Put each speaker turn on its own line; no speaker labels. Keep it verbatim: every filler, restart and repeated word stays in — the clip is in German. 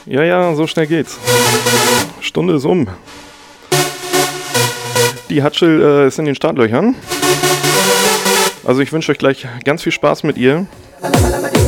Ja, ja, so schnell geht's. Stunde ist um. Die Hatschel äh, ist in den Startlöchern. Also ich wünsche euch gleich ganz viel Spaß mit ihr.